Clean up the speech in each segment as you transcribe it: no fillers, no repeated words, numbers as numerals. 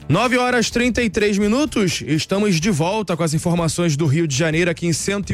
9h33, estamos de volta com as informações do Rio de Janeiro aqui em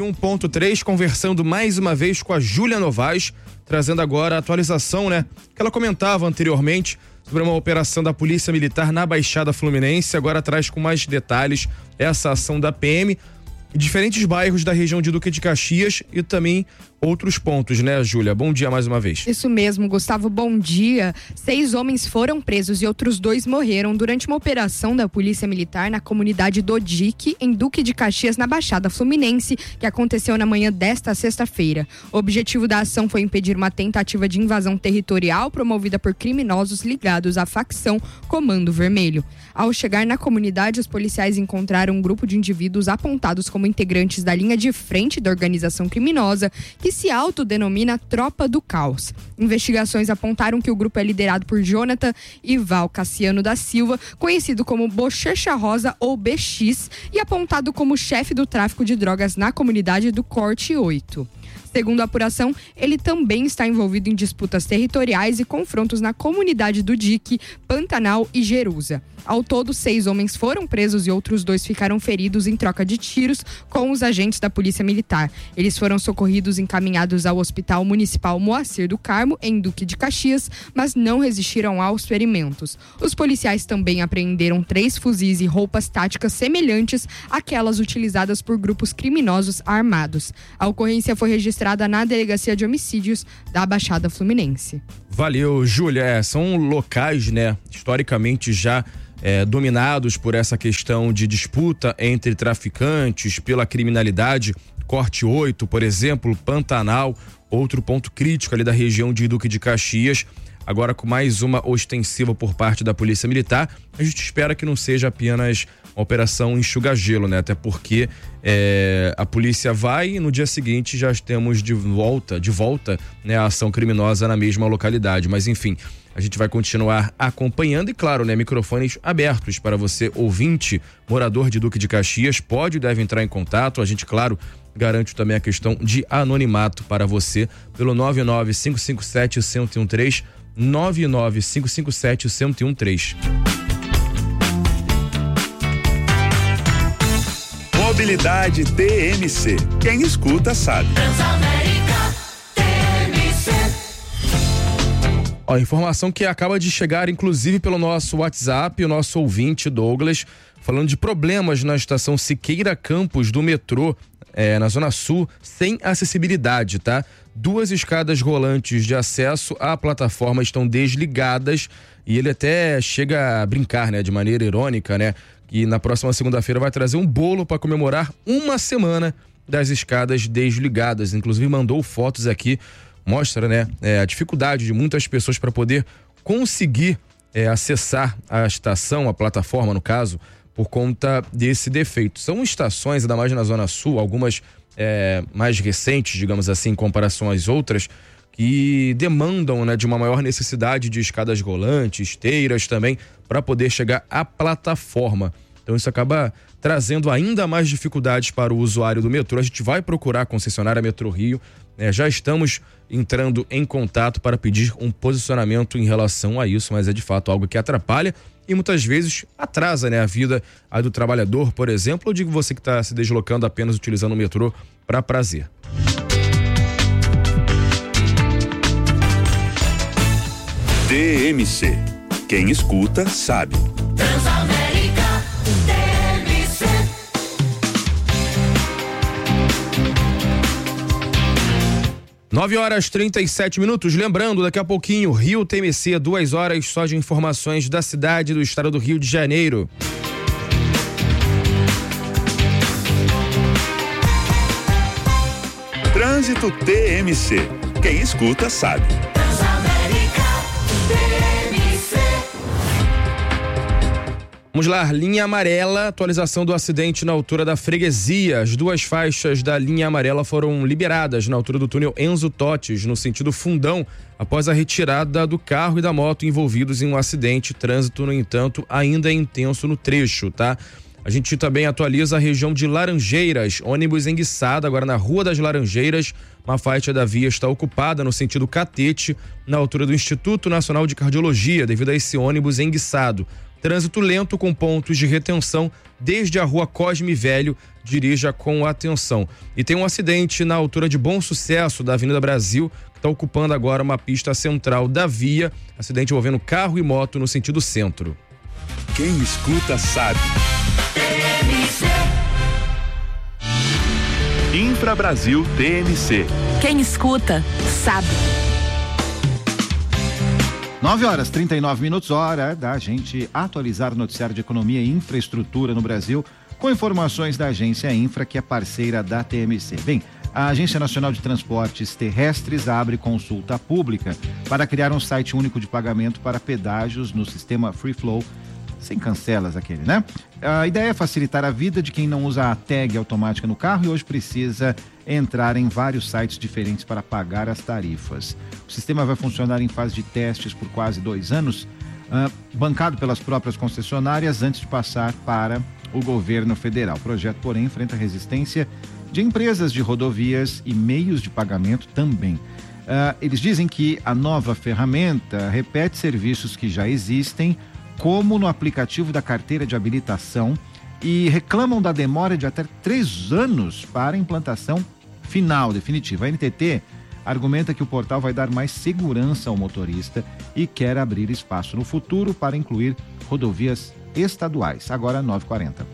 101.3, conversando mais uma vez com a Júlia Novaes, trazendo agora a atualização, que ela comentava anteriormente sobre uma operação da Polícia Militar na Baixada Fluminense. Agora traz com mais detalhes essa ação da PM em diferentes bairros da região de Duque de Caxias e também outros pontos, Júlia? Bom dia mais uma vez. Isso mesmo, Gustavo, bom dia. 6 homens foram presos e outros 2 morreram durante uma operação da Polícia Militar na comunidade do Dique, em Duque de Caxias, na Baixada Fluminense, que aconteceu na manhã desta sexta-feira. O objetivo da ação foi impedir uma tentativa de invasão territorial promovida por criminosos ligados à facção Comando Vermelho. Ao chegar na comunidade, os policiais encontraram um grupo de indivíduos apontados como integrantes da linha de frente da organização criminosa, que se autodenomina Tropa do Caos. Investigações apontaram que o grupo é liderado por Jonathan Ival Cassiano da Silva, conhecido como Bochecha Rosa ou BX, e apontado como chefe do tráfico de drogas na comunidade do Corte 8. Segundo a apuração, ele também está envolvido em disputas territoriais e confrontos na comunidade do Dique, Pantanal e Jerusa. Ao todo, 6 homens foram presos e outros 2 ficaram feridos em troca de tiros com os agentes da Polícia Militar. Eles foram socorridos e encaminhados ao Hospital Municipal Moacir do Carmo, em Duque de Caxias, mas não resistiram aos ferimentos. Os policiais também apreenderam 3 fuzis e roupas táticas semelhantes àquelas utilizadas por grupos criminosos armados. A ocorrência foi registrada na Delegacia de Homicídios da Baixada Fluminense. Valeu, Júlia. São locais, historicamente já dominados por essa questão de disputa entre traficantes, pela criminalidade. Corte 8, por exemplo, Pantanal, outro ponto crítico ali da região de Duque de Caxias. Agora com mais uma ostensiva por parte da Polícia Militar. A gente espera que não seja apenas uma operação enxuga-gelo, até porque a polícia vai e no dia seguinte já temos de volta a ação criminosa na mesma localidade. Mas enfim, a gente vai continuar acompanhando e claro, microfones abertos para você, ouvinte, morador de Duque de Caxias, pode e deve entrar em contato. A gente, claro, garante também a questão de anonimato para você pelo 99557-1013, 99557-1013. Mobilidade TMC. Quem escuta sabe. Ó, informação que acaba de chegar, inclusive, pelo nosso WhatsApp, o nosso ouvinte Douglas, falando de problemas na estação Siqueira Campos do metrô, na Zona Sul, sem acessibilidade, tá? 2 escadas rolantes de acesso à plataforma estão desligadas e ele até chega a brincar, de maneira irônica, que na próxima segunda-feira vai trazer um bolo para comemorar uma semana das escadas desligadas. Inclusive mandou fotos aqui, mostra, a dificuldade de muitas pessoas para poder conseguir acessar a estação, a plataforma no caso, por conta desse defeito. São estações, ainda mais na Zona Sul, algumas mais recentes, digamos assim, em comparação às outras, que demandam de uma maior necessidade de escadas rolantes, esteiras também, para poder chegar à plataforma. Então isso acaba trazendo ainda mais dificuldades para o usuário do metrô. A gente vai procurar a concessionária Metrô Rio, já estamos entrando em contato para pedir um posicionamento em relação a isso, mas é de fato algo que atrapalha e muitas vezes atrasa a vida do trabalhador, por exemplo, ou de você que está se deslocando apenas utilizando o metrô para prazer. TMC. Quem escuta sabe. Transamérica TMC. Nove horas 37 minutos. Lembrando, daqui a pouquinho, Rio TMC, 2 horas só de informações da cidade do estado do Rio de Janeiro. Trânsito TMC. Quem escuta sabe. Vamos lá, linha amarela, atualização do acidente na altura da Freguesia. As 2 faixas da linha amarela foram liberadas na altura do túnel Enzo Totes, no sentido Fundão, após a retirada do carro e da moto envolvidos em um acidente. Trânsito, no entanto, ainda é intenso no trecho, tá? A gente também atualiza a região de Laranjeiras, ônibus enguiçado agora na Rua das Laranjeiras. Uma faixa da via está ocupada no sentido Catete, na altura do Instituto Nacional de Cardiologia, devido a esse ônibus enguiçado. Trânsito lento com pontos de retenção desde a rua Cosme Velho. Dirija com atenção. E tem um acidente na altura de Bom Sucesso da Avenida Brasil, que está ocupando agora uma pista central da via. Acidente envolvendo carro e moto no sentido centro. Quem escuta sabe. Infra Brasil TMC. Quem escuta sabe. 9h39, hora da gente atualizar o noticiário de economia e infraestrutura no Brasil, com informações da agência Infra, que é parceira da TMC. Bem, a Agência Nacional de Transportes Terrestres abre consulta pública para criar um site único de pagamento para pedágios no sistema Free Flow, sem cancelas aquele, né? A ideia é facilitar a vida de quem não usa a tag automática no carro e hoje precisa entrar em vários sites diferentes para pagar as tarifas. O sistema vai funcionar em fase de testes por quase 2 anos, bancado pelas próprias concessionárias antes de passar para o governo federal. O projeto, porém, enfrenta resistência de empresas de rodovias e meios de pagamento também. Eles dizem que a nova ferramenta repete serviços que já existem, como no aplicativo da carteira de habilitação, e reclamam da demora de até 3 anos para a implantação final, definitiva. A NTT argumenta que o portal vai dar mais segurança ao motorista e quer abrir espaço no futuro para incluir rodovias estaduais. Agora 9h40.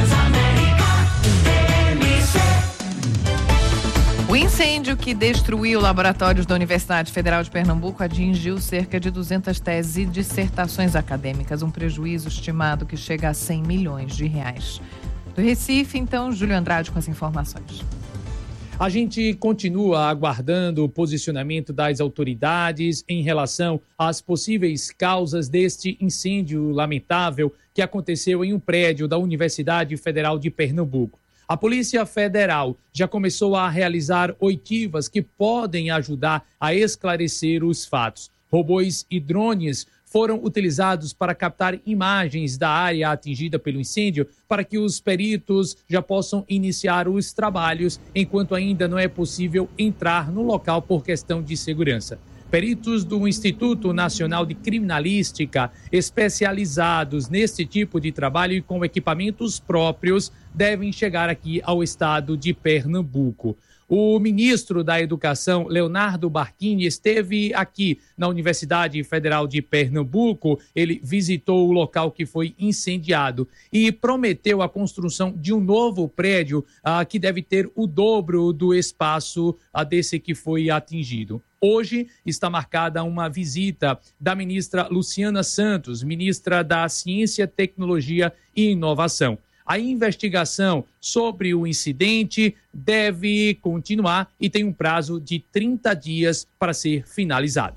O incêndio que destruiu laboratórios da Universidade Federal de Pernambuco atingiu cerca de 200 teses e dissertações acadêmicas, um prejuízo estimado que chega a 100 milhões de reais. Do Recife, então, Júlio Andrade com as informações. A gente continua aguardando o posicionamento das autoridades em relação às possíveis causas deste incêndio lamentável que aconteceu em um prédio da Universidade Federal de Pernambuco. A Polícia Federal já começou a realizar oitivas que podem ajudar a esclarecer os fatos. Robôs e drones foram utilizados para captar imagens da área atingida pelo incêndio para que os peritos já possam iniciar os trabalhos, enquanto ainda não é possível entrar no local por questão de segurança. Peritos do Instituto Nacional de Criminalística, especializados nesse tipo de trabalho e com equipamentos próprios, devem chegar aqui ao estado de Pernambuco. O ministro da Educação, Leonardo Barquini, esteve aqui na Universidade Federal de Pernambuco. Ele visitou o local que foi incendiado e prometeu a construção de um novo prédio que deve ter o dobro do espaço desse que foi atingido. Hoje está marcada uma visita da ministra Luciana Santos, ministra da Ciência, Tecnologia e Inovação. A investigação sobre o incidente deve continuar e tem um prazo de 30 dias para ser finalizado.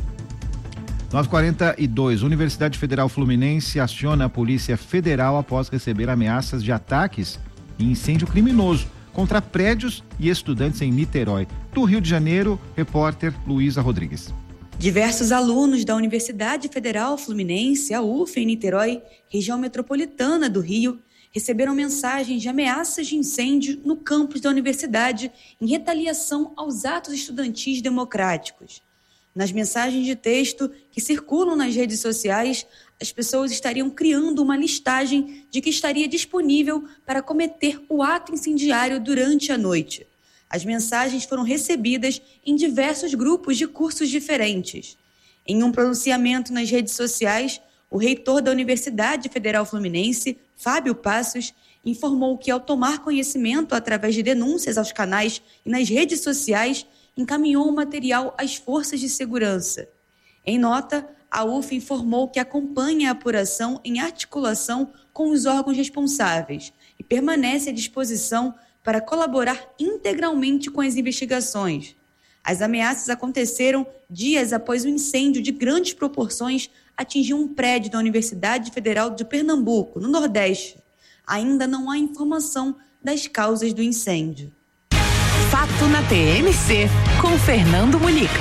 9h42, Universidade Federal Fluminense aciona a Polícia Federal após receber ameaças de ataques e incêndio criminoso contra prédios e estudantes em Niterói. Do Rio de Janeiro, repórter Luísa Rodrigues. Diversos alunos da Universidade Federal Fluminense, a UF, em Niterói, região metropolitana do Rio, receberam mensagens de ameaças de incêndio no campus da universidade em retaliação aos atos estudantis democráticos. Nas mensagens de texto que circulam nas redes sociais, as pessoas estariam criando uma listagem de que estaria disponível para cometer o ato incendiário durante a noite. As mensagens foram recebidas em diversos grupos de cursos diferentes. Em um pronunciamento nas redes sociais, o reitor da Universidade Federal Fluminense, Fábio Passos, informou que, ao tomar conhecimento através de denúncias aos canais e nas redes sociais, encaminhou o material às forças de segurança. Em nota, a UF informou que acompanha a apuração em articulação com os órgãos responsáveis e permanece à disposição para colaborar integralmente com as investigações. As ameaças aconteceram dias após o incêndio de grandes proporções atingir um prédio da Universidade Federal de Pernambuco, no Nordeste. Ainda não há informação das causas do incêndio. Fato na TMC, com Fernando Molica.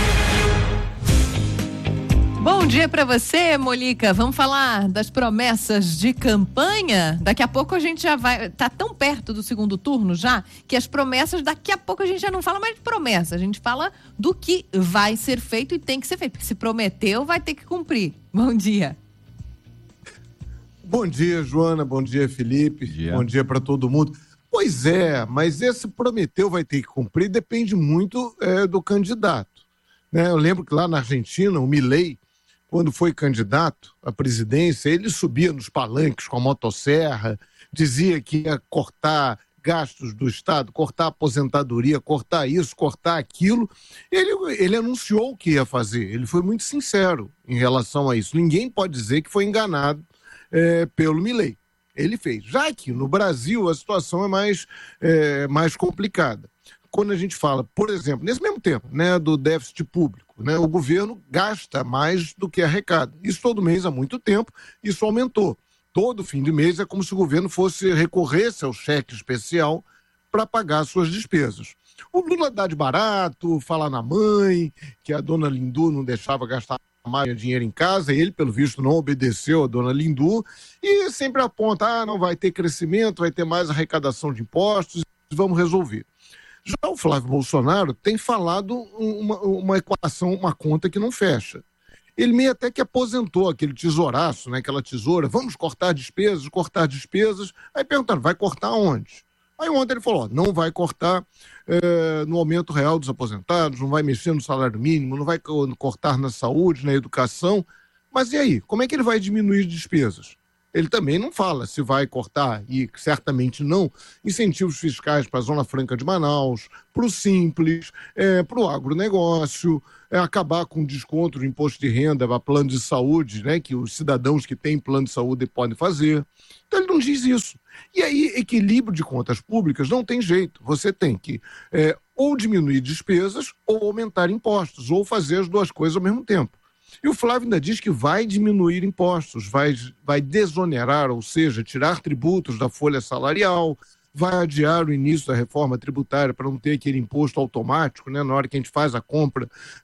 Bom dia para você, Molica. Vamos falar das promessas de campanha? Daqui a pouco a gente já vai... Tá tão perto do segundo turno já, que as promessas, daqui a pouco a gente já não fala mais de promessa. A gente fala do que vai ser feito e tem que ser feito. Porque se prometeu, vai ter que cumprir. Bom dia. Bom dia, Joana. Bom dia, Felipe. Bom dia para todo mundo. Pois é, mas esse prometeu vai ter que cumprir, depende muito do candidato. Né? Eu lembro que lá na Argentina, o Milei, quando foi candidato à presidência, ele subia nos palanques com a motosserra, dizia que ia cortar gastos do Estado, cortar a aposentadoria, cortar isso, cortar aquilo. Ele anunciou o que ia fazer, ele foi muito sincero em relação a isso. Ninguém pode dizer que foi enganado pelo Milei. Ele fez. Já que no Brasil a situação é mais complicada. Quando a gente fala, por exemplo, nesse mesmo tempo, né, do déficit público, né, o governo gasta mais do que arrecada. Isso todo mês há muito tempo, isso aumentou. Todo fim de mês é como se o governo recorresse ao cheque especial para pagar suas despesas. O Lula dá de barato, fala na mãe, que a dona Lindu não deixava gastar mais dinheiro em casa, ele, pelo visto, não obedeceu a dona Lindu, e sempre aponta, não vai ter crescimento, vai ter mais arrecadação de impostos, vamos resolver. Já o Flávio Bolsonaro tem falado uma equação, uma conta que não fecha. Ele meio até que aposentou aquele tesouraço, né, aquela tesoura, vamos cortar despesas, aí perguntando, vai cortar onde? Aí ontem ele falou, não vai cortar no aumento real dos aposentados, não vai mexer no salário mínimo, não vai cortar na saúde, na educação. Mas e aí? Como é que ele vai diminuir despesas? Ele também não fala se vai cortar, e certamente não, incentivos fiscais para a Zona Franca de Manaus, para o Simples, para o agronegócio, acabar com desconto do imposto de renda para plano de saúde, né, que os cidadãos que têm plano de saúde podem fazer. Então ele não diz isso. E aí, equilíbrio de contas públicas não tem jeito. Você tem que ou diminuir despesas ou aumentar impostos, ou fazer as duas coisas ao mesmo tempo. E o Flávio ainda diz que vai diminuir impostos, vai desonerar, ou seja, tirar tributos da folha salarial, vai adiar o início da reforma tributária para não ter aquele imposto automático, né, na hora que a gente faz a compra,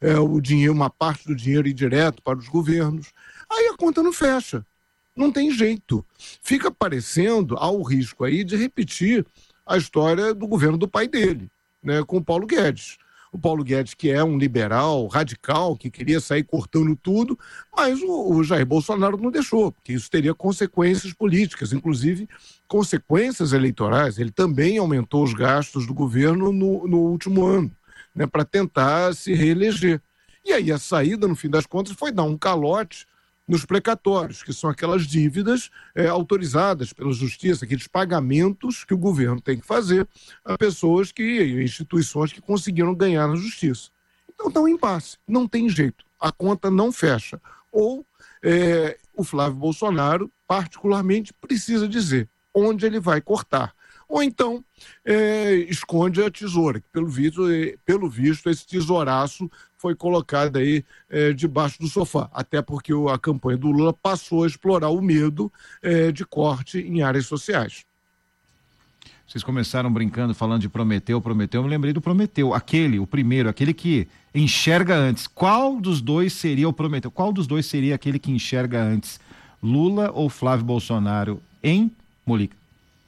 uma parte do dinheiro ir direto para os governos. Aí a conta não fecha. Não tem jeito. Fica parecendo, há o risco aí de repetir a história do governo do pai dele, né, com o Paulo Guedes. O Paulo Guedes, que é um liberal radical, que queria sair cortando tudo, mas o Jair Bolsonaro não deixou, porque isso teria consequências políticas, inclusive consequências eleitorais. Ele também aumentou os gastos do governo no último ano, né, para tentar se reeleger. E aí a saída, no fim das contas, foi dar um calote nos precatórios, que são aquelas dívidas autorizadas pela justiça, aqueles pagamentos que o governo tem que fazer a pessoas instituições que conseguiram ganhar na justiça. Então está um impasse, não tem jeito, a conta não fecha. Ou o Flávio Bolsonaro, particularmente, precisa dizer onde ele vai cortar. Ou então esconde a tesoura, que pelo visto esse tesouraço foi colocado aí debaixo do sofá, até porque a campanha do Lula passou a explorar o medo de corte em áreas sociais. Vocês começaram brincando, falando de Prometeu, eu me lembrei do Prometeu, o primeiro, aquele que enxerga antes. Qual dos dois seria o Prometeu? Qual dos dois seria aquele que enxerga antes? Lula ou Flávio Bolsonaro em Molica?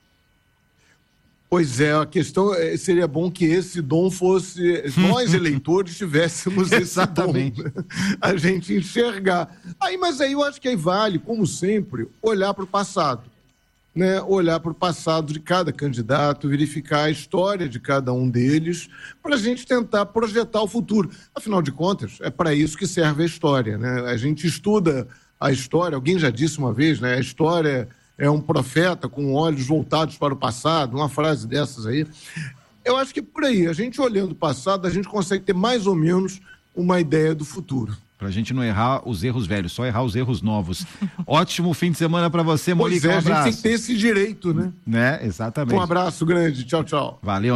Pois é, a questão seria bom que esse dom fosse, nós eleitores tivéssemos esse dom, né? A gente enxergar. Mas aí eu acho que aí vale, como sempre, olhar para o passado, né? Olhar para o passado de cada candidato, verificar a história de cada um deles, para a gente tentar projetar o futuro. Afinal de contas, é para isso que serve a história, né? A gente estuda a história, alguém já disse uma vez, né? A história é um profeta com olhos voltados para o passado, uma frase dessas aí. Eu acho que por aí, a gente olhando o passado, a gente consegue ter mais ou menos uma ideia do futuro. Pra gente não errar os erros velhos, só errar os erros novos. Ótimo fim de semana pra você, Molica. Pois é, a gente tem que ter esse direito, né? Exatamente. Um abraço grande, tchau, tchau. Valeu,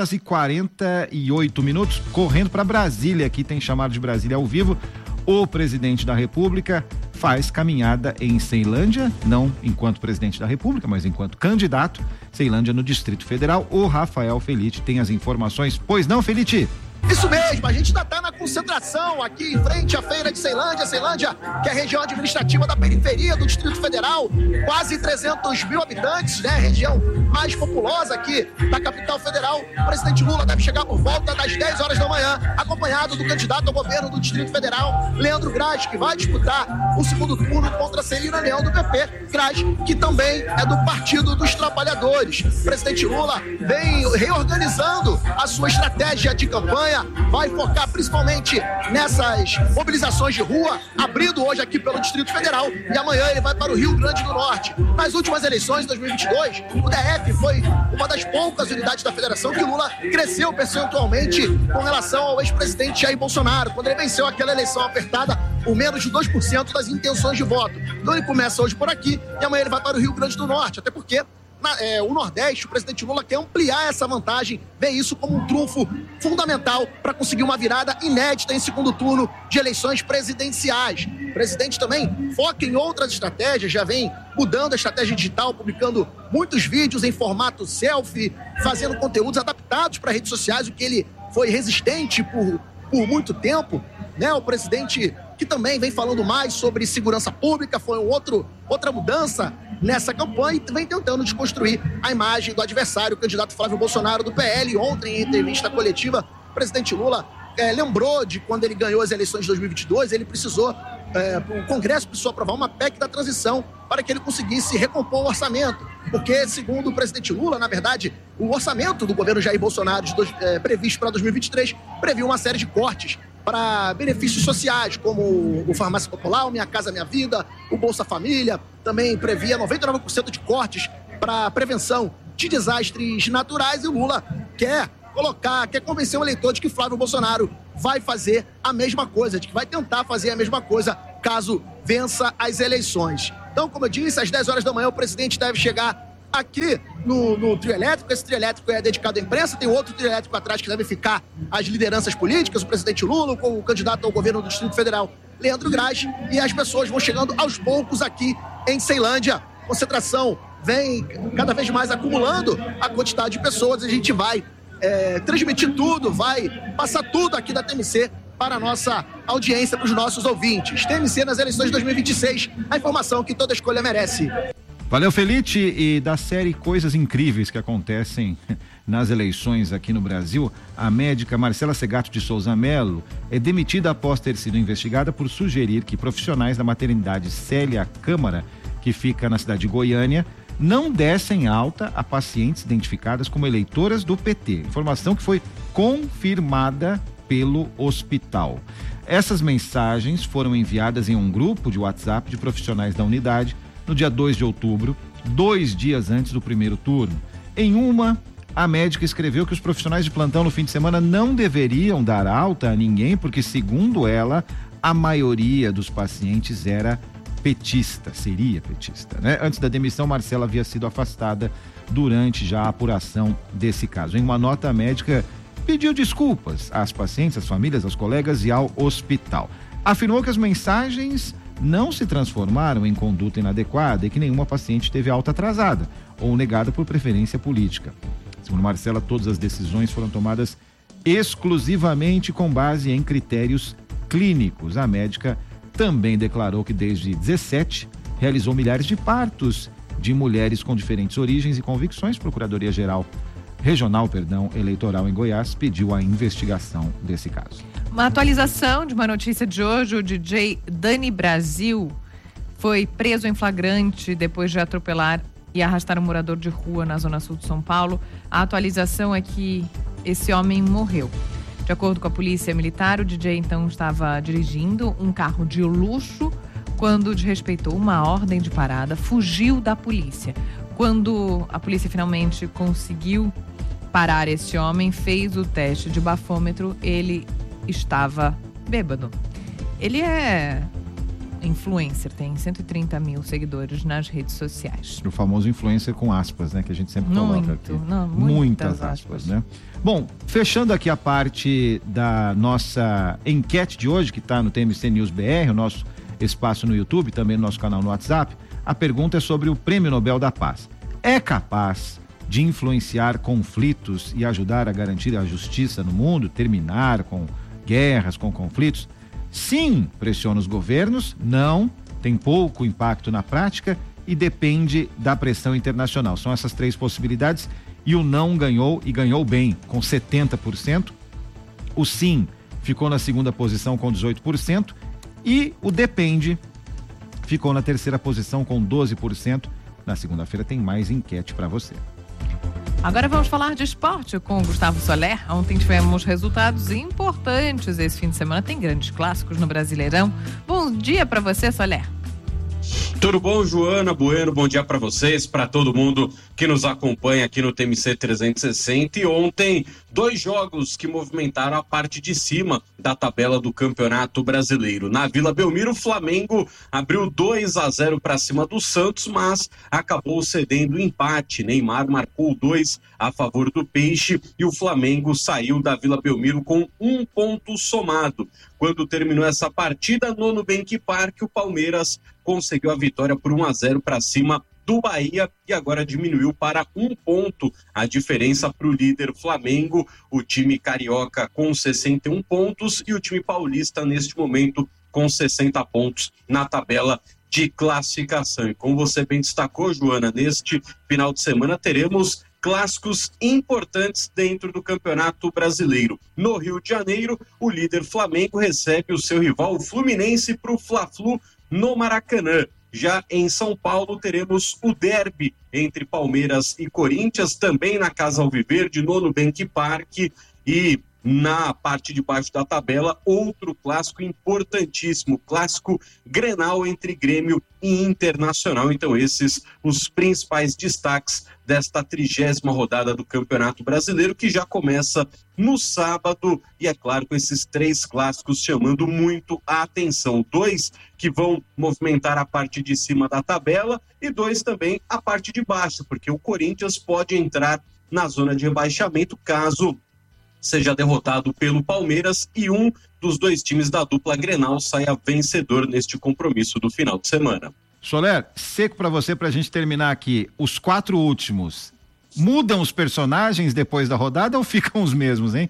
9h48, correndo pra Brasília, aqui tem chamado de Brasília ao vivo. O presidente da República faz caminhada em Ceilândia, não enquanto presidente da República, mas enquanto candidato. Ceilândia no Distrito Federal. O Rafael Felite tem as informações. Pois não, Felite? Isso mesmo, a gente ainda está na concentração aqui em frente à feira de Ceilândia, que é a região administrativa da periferia do Distrito Federal, quase 300 mil habitantes, né? Região mais populosa aqui da capital federal. O presidente Lula deve chegar por volta das 10 horas da manhã, acompanhado do candidato ao governo do Distrito Federal, Leandro Graz, que vai disputar o segundo turno contra Celina Leão do PP. Graz, que também é do Partido dos Trabalhadores. O presidente Lula vem reorganizando a sua estratégia de campanha, vai focar principalmente nessas mobilizações de rua, abrindo hoje aqui pelo Distrito Federal, e amanhã ele vai para o Rio Grande do Norte. Nas últimas eleições de 2022, o DF foi uma das poucas unidades da federação que Lula cresceu percentualmente com relação ao ex-presidente Jair Bolsonaro, quando ele venceu aquela eleição apertada por menos de 2% das intenções de voto. Então ele começa hoje por aqui e amanhã ele vai para o Rio Grande do Norte, até porque o Nordeste, o presidente Lula quer ampliar essa vantagem, vê isso como um trunfo fundamental para conseguir uma virada inédita em segundo turno de eleições presidenciais. O presidente também foca em outras estratégias, já vem mudando a estratégia digital, publicando muitos vídeos em formato selfie, fazendo conteúdos adaptados para redes sociais, o que ele foi resistente por muito tempo, né? O presidente que também vem falando mais sobre segurança pública, foi outra mudança nessa campanha e vem tentando desconstruir a imagem do adversário, o candidato Flávio Bolsonaro do PL. Ontem, em entrevista coletiva, o presidente Lula lembrou de quando ele ganhou as eleições de 2022, ele precisou, o Congresso precisou aprovar uma PEC da transição para que ele conseguisse recompor o orçamento. Porque, segundo o presidente Lula, na verdade, o orçamento do governo Jair Bolsonaro previsto para 2023 previu uma série de cortes para benefícios sociais, como o Farmácia Popular, o Minha Casa Minha Vida, o Bolsa Família. Também previa 99% de cortes para prevenção de desastres naturais, e o Lula quer convencer o eleitor de que Flávio Bolsonaro vai fazer a mesma coisa, de que vai tentar fazer a mesma coisa caso vença as eleições. Então, como eu disse, às 10 horas da manhã o presidente deve chegar aqui no trio elétrico. Esse trio elétrico é dedicado à imprensa, tem outro trio elétrico atrás que deve ficar as lideranças políticas, o presidente Lula, o candidato ao governo do Distrito Federal, Leandro Graz, e as pessoas vão chegando aos poucos aqui em Ceilândia. A concentração vem cada vez mais acumulando a quantidade de pessoas, a gente vai transmitir tudo, vai passar tudo aqui da TMC para a nossa audiência, para os nossos ouvintes. TMC nas eleições de 2026, a informação que toda escolha merece. Valeu, Felite. E da série Coisas Incríveis que acontecem nas eleições aqui no Brasil, a médica Marcela Segato de Souza Melo é demitida após ter sido investigada por sugerir que profissionais da maternidade Célia Câmara, que fica na cidade de Goiânia, não dessem alta a pacientes identificadas como eleitoras do PT. Informação que foi confirmada pelo hospital. Essas mensagens foram enviadas em um grupo de WhatsApp de profissionais da unidade no dia 2 de outubro, 2 dias antes do primeiro turno. Em uma, a médica escreveu que os profissionais de plantão no fim de semana não deveriam dar alta a ninguém, porque, segundo ela, a maioria dos pacientes seria petista, né? Antes da demissão, Marcela havia sido afastada durante já a apuração desse caso. Em uma nota, a médica pediu desculpas às pacientes, às famílias, aos colegas e ao hospital. Afirmou que as mensagens não se transformaram em conduta inadequada e que nenhuma paciente teve alta atrasada ou negada por preferência política. Segundo Marcela, todas as decisões foram tomadas exclusivamente com base em critérios clínicos. A médica também declarou que desde 2017 realizou milhares de partos de mulheres com diferentes origens e convicções. Procuradoria-Geral Regional, Eleitoral em Goiás pediu a investigação desse caso. Uma atualização de uma notícia de hoje: o DJ Dani Brasil foi preso em flagrante depois de atropelar e arrastar um morador de rua na zona sul de São Paulo. A atualização é que esse homem morreu. De acordo com a polícia militar, o DJ então estava dirigindo um carro de luxo quando desrespeitou uma ordem de parada, fugiu da polícia. Quando a polícia finalmente conseguiu parar esse homem, fez o teste de bafômetro, ele estava bêbado. Ele é influencer, tem 130 mil seguidores nas redes sociais. O famoso influencer com aspas, né? Que a gente sempre coloca aqui. Muitas aspas, né? Bom, fechando aqui a parte da nossa enquete de hoje, que está no TMC News BR, o nosso espaço no YouTube, também no nosso canal no WhatsApp, a pergunta é sobre o Prêmio Nobel da Paz. É capaz de influenciar conflitos e ajudar a garantir a justiça no mundo, terminar com guerras, com conflitos? Sim, pressiona os governos, não, tem pouco impacto na prática e depende da pressão internacional. São essas 3 possibilidades e o não ganhou e ganhou bem, com 70%. O sim ficou na segunda posição com 18% e o depende ficou na terceira posição com 12%. Na segunda-feira tem mais enquete para você. Agora vamos falar de esporte com o Gustavo Soler. Ontem tivemos resultados importantes esse fim de semana. Tem grandes clássicos no Brasileirão. Bom dia para você, Soler. Tudo bom, Joana Bueno? Bom dia para vocês, para todo mundo que nos acompanha aqui no TMC 360. E ontem, 2 jogos que movimentaram a parte de cima da tabela do Campeonato Brasileiro. Na Vila Belmiro, o Flamengo abriu 2-0 para cima do Santos, mas acabou cedendo o empate. Neymar marcou 2 a favor do Peixe e o Flamengo saiu da Vila Belmiro com 1 ponto somado. Quando terminou essa partida, no Nubank Park, o Palmeiras conseguiu a vitória por 1-0 para cima do Bahia e agora diminuiu para 1 ponto a diferença para o líder Flamengo, o time carioca com 61 pontos e o time paulista neste momento com 60 pontos na tabela de classificação. E como você bem destacou, Joana, neste final de semana teremos clássicos importantes dentro do Campeonato Brasileiro. No Rio de Janeiro, o líder Flamengo recebe o seu rival, o Fluminense, para o Fla-Flu no Maracanã. Já em São Paulo, teremos o derby entre Palmeiras e Corinthians, também na Casa Alviverde, no Nubank Park. E na parte de baixo da tabela, outro clássico importantíssimo, clássico Grenal entre Grêmio e Internacional. Então esses os principais destaques desta 30ª rodada do Campeonato Brasileiro, que já começa no sábado, e é claro, com esses 3 clássicos chamando muito a atenção. 2 que vão movimentar a parte de cima da tabela e 2 também a parte de baixo, porque o Corinthians pode entrar na zona de rebaixamento caso seja derrotado pelo Palmeiras e um dos 2 times da dupla Grenal saia vencedor neste compromisso do final de semana. Soler, seco pra você, pra gente terminar aqui. Os 4 últimos, mudam os personagens depois da rodada ou ficam os mesmos, hein?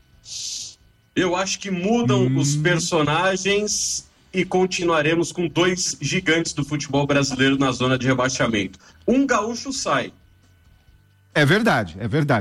Eu acho que mudam os personagens e continuaremos com 2 gigantes do futebol brasileiro na zona de rebaixamento. Um gaúcho sai. É verdade.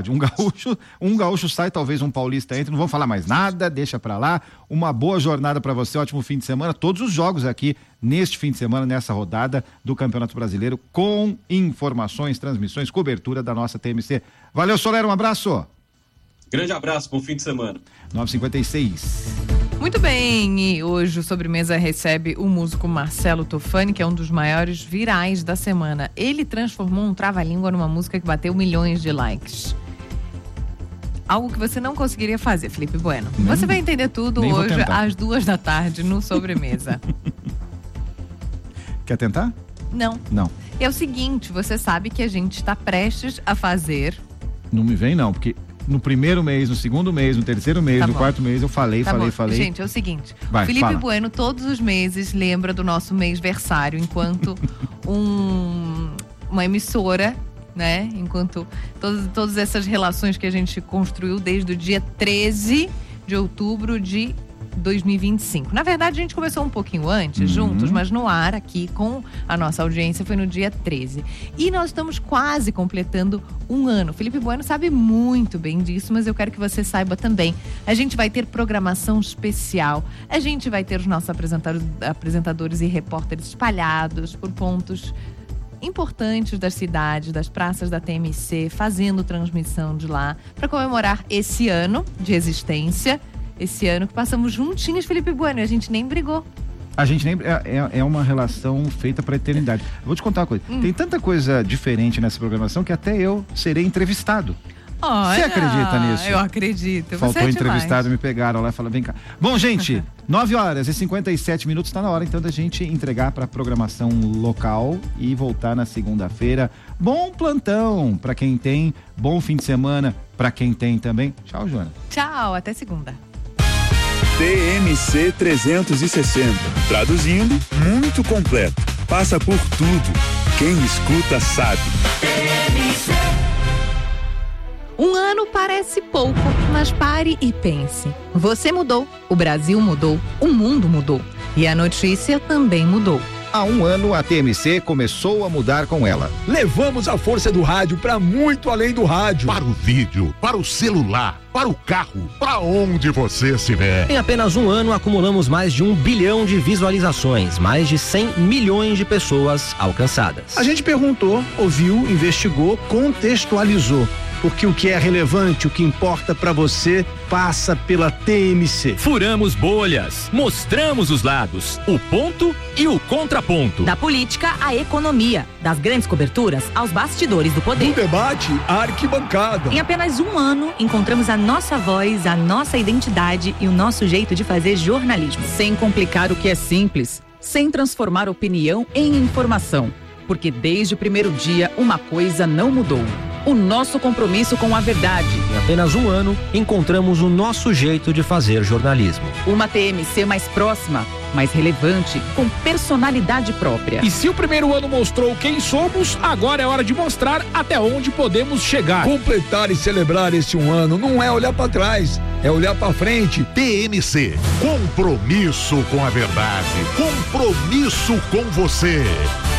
Um gaúcho sai, talvez um paulista entre, não vamos falar mais nada, deixa pra lá. Uma boa jornada pra você, ótimo fim de semana. Todos os jogos aqui neste fim de semana, nessa rodada do Campeonato Brasileiro, com informações, transmissões, cobertura da nossa TMC. Valeu, Soler, um abraço. Grande abraço, bom fim de semana. 9h56. Muito bem, e hoje o Sobremesa recebe o músico Marcelo Tofani, que é um dos maiores virais da semana. Ele transformou um trava-língua numa música que bateu milhões de likes. Algo que você não conseguiria fazer, Felipe Bueno. Você vai entender tudo hoje às 2h no Sobremesa. Quer tentar? Não. É o seguinte, você sabe que a gente está prestes a fazer... Não me vem não, porque... No primeiro mês, no segundo mês, no terceiro mês, no quarto mês, eu falei. Gente, é o seguinte, vai, o Felipe fala. Bueno todos os meses lembra do nosso mêsversário, enquanto uma emissora, né? Enquanto todas essas relações que a gente construiu desde o dia 13 de outubro de 2025. Na verdade, a gente começou um pouquinho antes, juntos, mas no ar aqui com a nossa audiência foi no dia 13. E nós estamos quase completando 1 ano. Felipe Bueno sabe muito bem disso, mas eu quero que você saiba também. A gente vai ter programação especial, a gente vai ter os nossos apresentadores e repórteres espalhados por pontos importantes das cidades, das praças da TMC, fazendo transmissão de lá, para comemorar esse ano de existência. Esse ano que passamos juntinhos, Felipe Bueno, e a gente nem brigou. A gente nem... É uma relação feita pra eternidade. Eu vou te contar uma coisa. Tem tanta coisa diferente nessa programação que até eu serei entrevistado. Olha, você acredita nisso? Eu acredito. Faltou você é entrevistado, me pegaram lá e falaram, vem cá. Bom, gente, 9h57, tá na hora então da gente entregar pra programação local e voltar na segunda-feira. Bom plantão pra quem tem, bom fim de semana pra quem tem também. Tchau, Joana. Tchau, até segunda. TMC 360. Traduzindo, muito completo. Passa por tudo. Quem escuta sabe. TMC. Um ano parece pouco, mas pare e pense. Você mudou, o Brasil mudou, o mundo mudou. E a notícia também mudou. Há um ano, a TMC começou a mudar com ela. Levamos a força do rádio para muito além do rádio. Para o vídeo, para o celular, para o carro, para onde você estiver. Em apenas um ano, acumulamos mais de 1 bilhão de visualizações, mais de 100 milhões de pessoas alcançadas. A gente perguntou, ouviu, investigou, contextualizou. Porque o que é relevante, o que importa para você, passa pela TMC. Furamos bolhas, mostramos os lados, o ponto e o contraponto. Da política à economia, das grandes coberturas aos bastidores do poder. Do debate à arquibancada. Em apenas um ano, encontramos a nossa voz, a nossa identidade e o nosso jeito de fazer jornalismo. Sem complicar o que é simples, sem transformar opinião em informação. Porque desde o primeiro dia, uma coisa não mudou. O nosso compromisso com a verdade. Em apenas um ano, encontramos o nosso jeito de fazer jornalismo. Uma TMC mais próxima, mais relevante, com personalidade própria. E se o primeiro ano mostrou quem somos, agora é hora de mostrar até onde podemos chegar. Completar e celebrar esse um ano não é olhar para trás, é olhar para frente. TMC, compromisso com a verdade, compromisso com você.